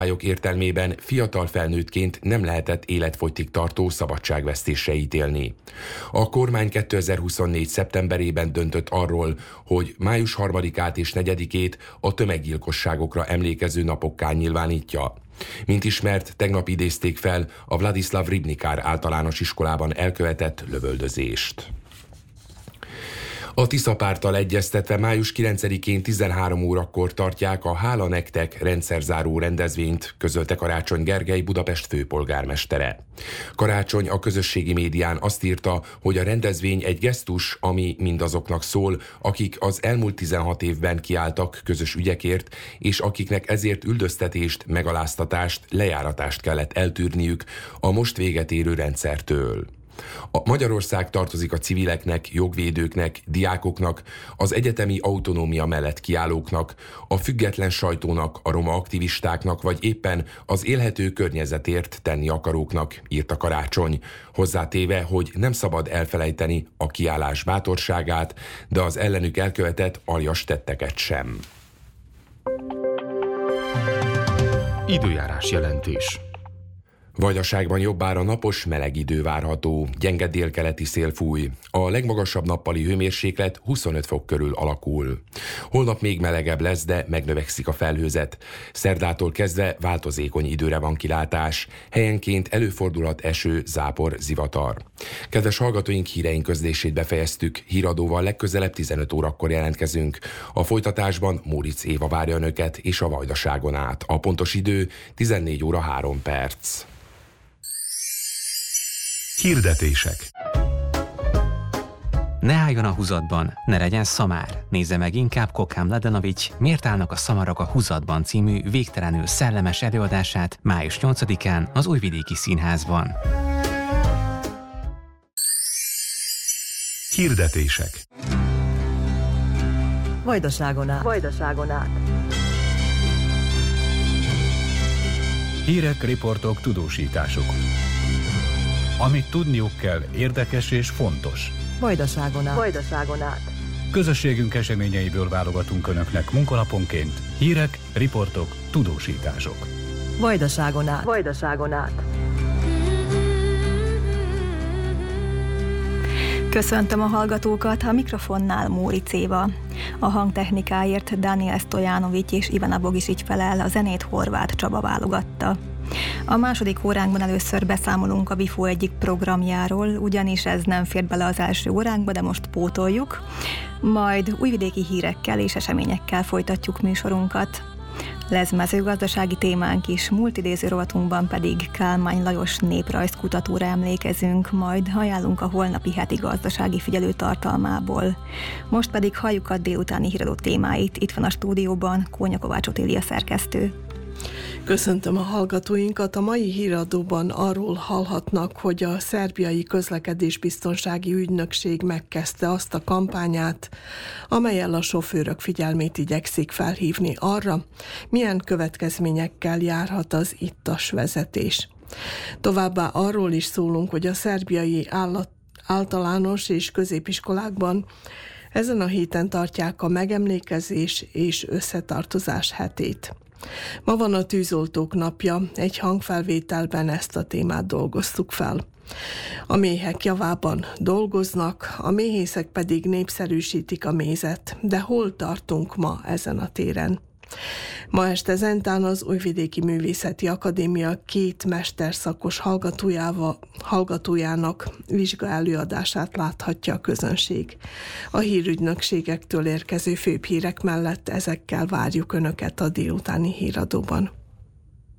értelmében fiatal felnőttként nem lehetett életfogytig tartó szabadságvesztésre ítélni. A kormány 2024. szeptemberében döntött arról, hogy május 3-át és 4-ét a tömeggyilkosságokra emlékező napokká nyilvánítja. Mint ismert, tegnap idézték fel a Vladislav Ribnikár általános iskolában elkövetett lövöldözést. A Tisza párttal egyeztetve május 9-én 13 órakor tartják a Hála nektek rendszerzáró rendezvényt, közölte Karácsony Gergely, Budapest főpolgármestere. Karácsony a közösségi médián azt írta, hogy a rendezvény egy gesztus, ami mindazoknak szól, akik az elmúlt 16 évben kiálltak közös ügyekért, és akiknek ezért üldöztetést, megaláztatást, lejáratást kellett eltűrniük a most véget érő rendszertől. A Magyarország tartozik a civileknek, jogvédőknek, diákoknak, az egyetemi autonómia mellett kiállóknak, a független sajtónak, a roma aktivistáknak, vagy éppen az élhető környezetért tenni akaróknak, írta Karácsony, hozzátéve, hogy nem szabad elfelejteni a kiállás bátorságát, de az ellenük elkövetett aljas tetteket sem. Időjárás jelentés. Vajdaságban jobbára napos, meleg idő várható, gyenge délkeleti szél fúj. A legmagasabb nappali hőmérséklet 25 fok körül alakul. Holnap még melegebb lesz, de megnövekszik a felhőzet. Szerdától kezdve változékony időre van kilátás. Helyenként előfordulhat eső, zápor, zivatar. Kedves hallgatóink, híreink közlését befejeztük. Híradóval legközelebb 15 órakor jelentkezünk. A folytatásban Móricz Éva várja önöket és a Vajdaságon át. A pontos idő 14 óra 3 perc. Hirdetések. Ne álljon a húzatban, ne legyen szamár. Nézze meg inkább Kokám Ladanovics Miért állnak a szamarak a húzatban című végtelenül szellemes előadását május 8-án az Újvidéki Színházban. Hirdetések. Vajdaságon át. Vajdaságon át. Hírek, riportok, tudósítások. Amit tudniuk kell, érdekes és fontos. Vajdaságon át. Vajdaságon át. Közösségünk eseményeiből válogatunk önöknek munkanaponként hírek, riportok, tudósítások. Vajdaságon át. Vajdaságon át. Köszöntöm a hallgatókat, a mikrofonnál Móricz Éva. A hangtechnikáért Daniel Stojanovics és Ivana Bogisics felel, a zenét Horváth Csaba válogatta. A második óránkban először beszámolunk a Bifo egyik programjáról, ugyanis ez nem fért bele az első óránkba, de most pótoljuk. Majd újvidéki hírekkel és eseményekkel folytatjuk műsorunkat. Lesz mezőgazdasági témánk is, múlt idéző rovatunkban pedig Kálmán Lajos néprajzkutatóra emlékezünk, majd ajánlunk a holnapi heti gazdasági figyelő tartalmából. Most pedig halljuk a délutáni híradó témáit. Itt van a stúdióban Kónya Kovács Otília szerkesztő. Köszöntöm a hallgatóinkat. A mai híradóban arról hallhatnak, hogy a szerbiai közlekedésbiztonsági ügynökség megkezdte azt a kampányát, amellyel a sofőrök figyelmét igyekszik felhívni arra, milyen következményekkel járhat az ittas vezetés. Továbbá arról is szólunk, hogy a szerbiai általános és középiskolákban ezen a héten tartják a megemlékezés és összetartozás hetét. Ma van a tűzoltók napja, egy hangfelvételben ezt a témát dolgoztuk fel. A méhek javában dolgoznak, a méhészek pedig népszerűsítik a mézet, de hol tartunk ma ezen a téren? Ma este ezentán az Újvidéki Művészeti Akadémia 2 mesterszakos hallgatójának vizsgaelőadását láthatja a közönség. A hírügynökségektől érkező főbb hírek mellett ezekkel várjuk Önöket a délutáni híradóban.